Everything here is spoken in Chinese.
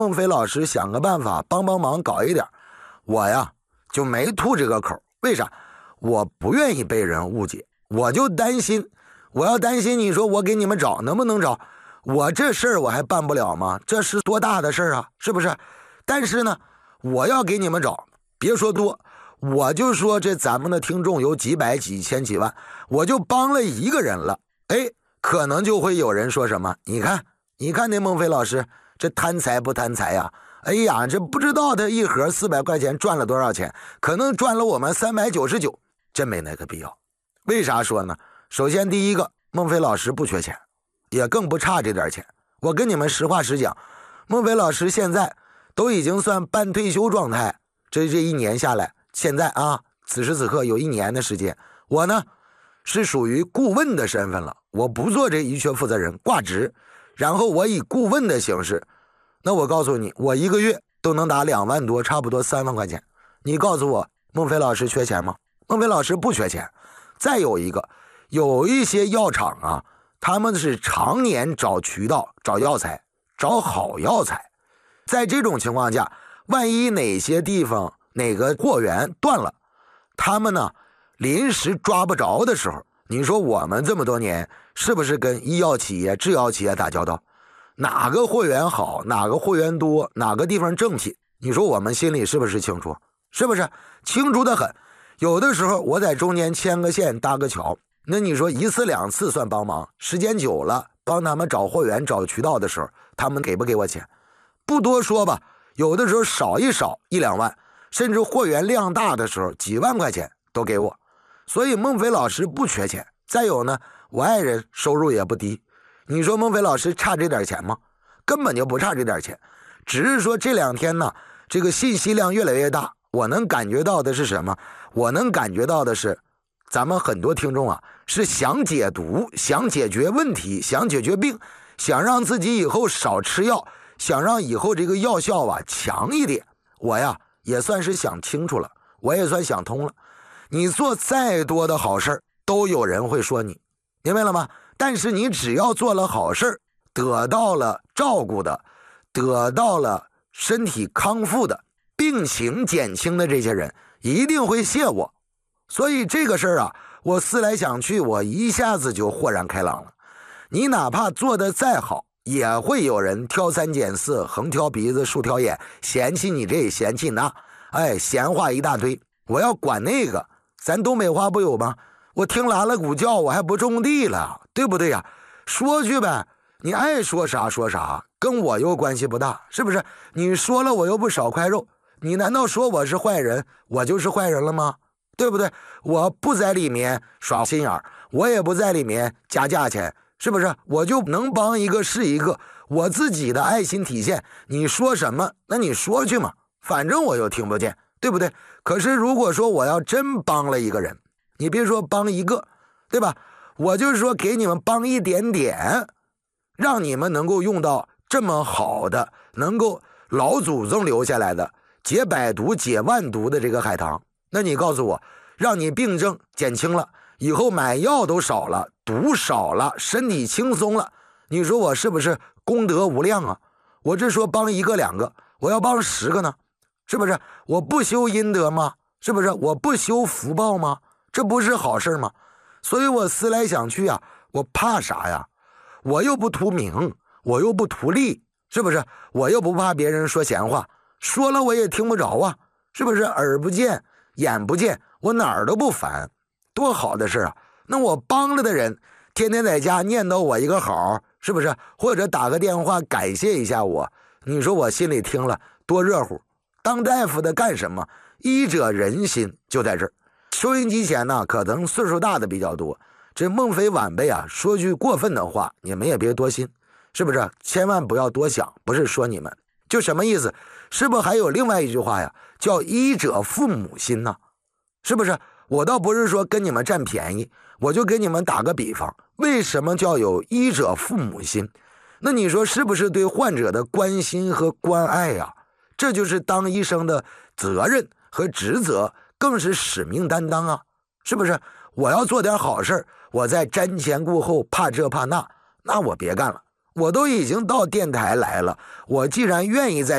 孟非老师想个办法帮帮忙搞一点，我呀就没吐这个口。为啥？我不愿意被人误解，我就担心，我要担心你说我给你们找能不能找，我这事儿我还办不了吗？这是多大的事儿啊，是不是？但是呢，我要给你们找，别说多，我就说这咱们的听众有几百几千几万，我就帮了一个人了，可能就会有人说什么，你看那孟非老师这贪财不贪财呀？哎呀，这不知道他一盒400块钱赚了多少钱，可能赚了我们399，真没那个必要。为啥说呢？首先第一个，孟非老师不缺钱，也更不差这点钱。我跟你们实话实讲，孟非老师现在都已经算半退休状态，这一年下来，现在啊，此时此刻有1年的时间，我呢是属于顾问的身份了，我不做这医学负责人，挂职，然后我以顾问的形式，那我告诉你，我1个月都能打2万多，差不多3万块钱。你告诉我，孟非老师缺钱吗？孟非老师不缺钱。再有一个，有一些药厂啊，他们是常年找渠道、找药材、找好药材。在这种情况下，万一哪些地方哪个货源断了，他们呢临时抓不着的时候，你说我们这么多年是不是跟医药企业、制药企业打交道？哪个货源好，哪个货源多，哪个地方正品，你说我们心里是不是清楚？是不是清楚得很？有的时候我在中间牵个线搭个桥，那你说1次2次算帮忙，时间久了帮他们找货源找渠道的时候，他们给不给我钱？不多说吧，有的时候少1两万，甚至货源量大的时候几万块钱都给我。所以孟非老师不缺钱。再有呢，我爱人收入也不低，你说孟非老师差这点钱吗？根本就不差这点钱，只是说这2天呢，这个信息量越来越大。我能感觉到的是什么？我能感觉到的是，咱们很多听众啊，是想解毒，想解决问题，想解决病，想让自己以后少吃药，想让以后这个药效啊强一点。我呀也算是想清楚了，我也算想通了。你做再多的好事都有人会说你，明白了吗？但是你只要做了好事，得到了照顾的，得到了身体康复的，病情减轻的这些人一定会谢我。所以这个事儿啊，我思来想去，我一下子就豁然开朗了。你哪怕做得再好，也会有人挑三拣四，横挑鼻子竖挑眼，嫌弃你这嫌弃那，闲话一大堆。我要管那个，咱东北话不有吗？我听拉了鼓叫，我还不种地了，对不对呀？说去呗，你爱说啥说啥，跟我又关系不大，是不是？你说了我又不少块肉，你难道说我是坏人，我就是坏人了吗？对不对？我不在里面耍心眼儿，我也不在里面加价钱，是不是？我就能帮一个是一个，我自己的爱心体现。你说什么，那你说去嘛，反正我又听不见，对不对？可是如果说我要真帮了一个人，你别说帮一个，对吧？我就是说给你们帮一点点，让你们能够用到这么好的，能够老祖宗留下来的解百毒解万毒的这个海棠，那你告诉我，让你病症减轻了，以后买药都少了，毒少了，身体轻松了，你说我是不是功德无量啊？我这说帮1个2个，我要帮10个呢，是不是？我不修阴德吗？是不是？我不修福报吗？这不是好事吗？所以我思来想去啊，我怕啥呀？我又不图名，我又不图利，是不是？我又不怕别人说闲话，说了我也听不着啊，是不是？耳不见眼不见，我哪儿都不烦，多好的事啊！那我帮了的人天天在家念叨我一个好，是不是？或者打个电话感谢一下我，你说我心里听了多热乎。当大夫的干什么？医者仁心就在这儿。收音机前呢，可能岁数大的比较多，这孟非晚辈啊，说句过分的话，你们也别多心，是不是？千万不要多想，不是说你们，就什么意思？是不是还有另外一句话呀，叫医者父母心呢？是不是？我倒不是说跟你们占便宜，我就给你们打个比方，为什么叫有医者父母心？那你说是不是对患者的关心和关爱呀？这就是当医生的责任和职责，更是使命担当啊，是不是？我要做点好事，我在瞻前顾后，怕这怕那，那我别干了。我都已经到电台来了，我既然愿意在